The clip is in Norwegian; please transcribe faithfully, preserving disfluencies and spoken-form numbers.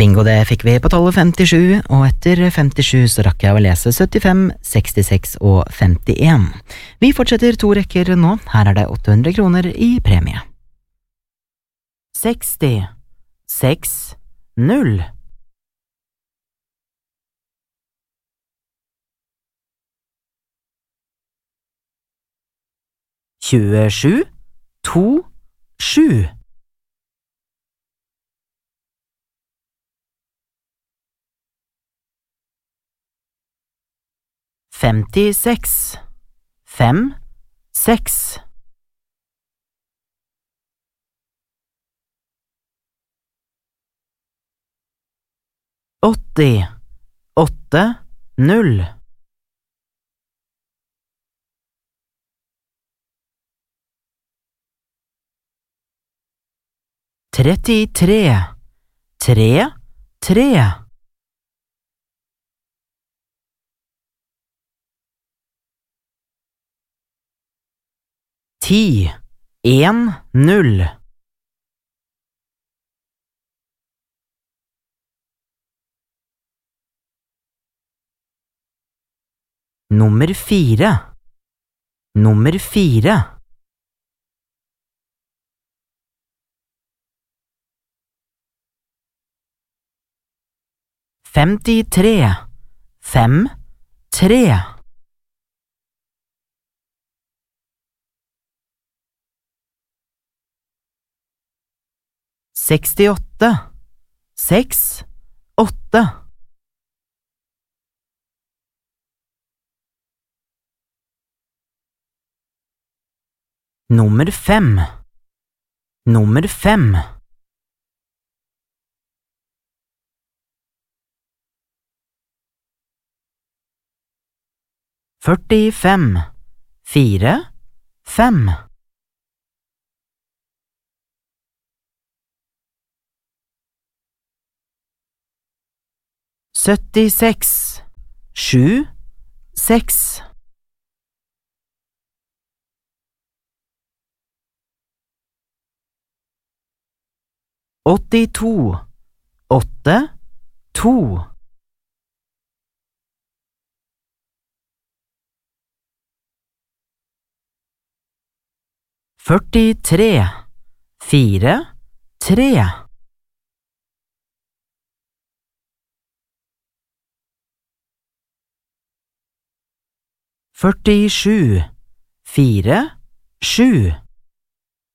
Bingo, det fikk vi på tallet femtisju, og etter femtisju så rakk jeg å lese syttifem, sekstiseks og femtien. Vi fortsetter to rekker nå, her er det åtte hundre kroner i premie. seksti, seks, null. tjuesju, to, sju. femtiseks, fem, seks. åtti, åtte, null. trettitre, tre, tre. ti, en, null. Nummer fire. Nummer fire. femtitre, fem, tre. sekstiåtte, seks, åtte. Nummer fem. Nummer fem. førtifem, fire, fem. syttiseks, sju, seks. åttito, åtte, to. førtitre, fire, tre. førtisju, fire, sju.